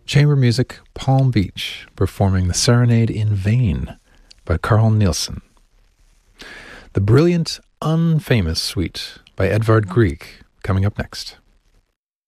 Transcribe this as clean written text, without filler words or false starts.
Chamber music, Palm Beach, performing the Serenade in Vain by Carl Nielsen. The brilliant, unfamous suite by Edvard Grieg, coming up next.